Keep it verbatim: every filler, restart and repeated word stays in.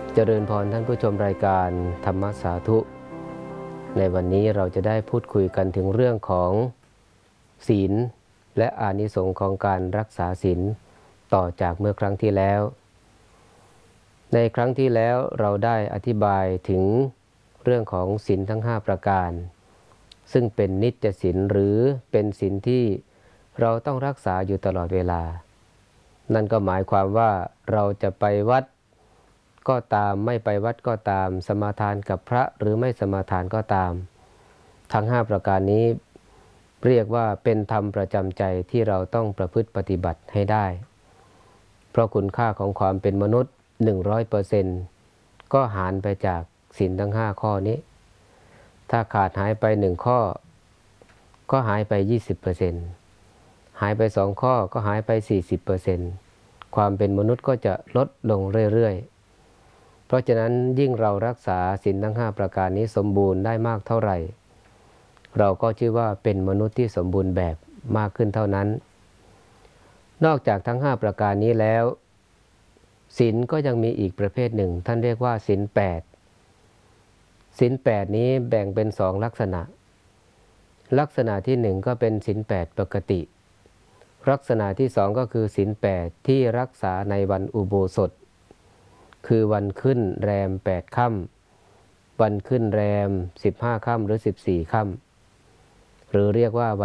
เจริญพรท่านผู้ชมรายการธรรมสาธุในวันนี้เราจะได้พูดคุยกันถึงเรื่องของศีลและอานิสงส์ของการรักษาศีลต่อจากเมื่อครั้งที่แล้วในครั้งที่แล้วเราได้อธิบายถึงเรื่องของศีลทั้งห้าประการซึ่งเป็นนิจศีลหรือเป็นศีลที่เราต้องรักษาอยู่ตลอดเวลานั่นก็หมายความว่าเราจะไปวัดก็ตามไม่ไปวัดก็ตามสมาทานกับพระหรือไม่สมาทานก็ตามทั้งห้าประการนี้เรียกว่าเป็นธรรมประจำใจที่เราต้องประพฤติปฏิบัติให้ได้เพราะคุณค่าของความเป็นมนุษย์ หนึ่งร้อยเปอร์เซ็นต์ ก็หารไปจากศีลทั้งห้าข้อนี้ถ้าขาดหายไปหนึ่งข้อก็หายไป ยี่สิบเปอร์เซ็นต์ หายไปสองข้อก็หายไป สี่สิบเปอร์เซ็นต์ ความเป็นมนุษย์ก็จะลดลงเรื่อยๆเพราะฉะนั้นยิ่งเรารักษาศีลทั้งห้าประการนี้สมบูรณ์ได้มากเท่าไหร่เราก็ชื่อว่าเป็นมนุษย์ที่สมบูรณ์แบบมากขึ้นเท่านั้นนอกจากทั้งห้าประการนี้แล้วศีลก็ยังมีอีกประเภทหนึ่งท่านเรียกว่าศีลแปดศีลแปดนี้แบ่งเป็นสองลักษณะลักษณะที่หนึ่งก็เป็นศีลแปดปกติลักษณะที่สองก็คือศีลแปดที่รักษาในวันอุโบสถคือวันขึ้นแรมแปดค่ำวันขึ้นแรมสิบห้าค่ำหรือสิบสี่ค่ำหรือเรียกว่า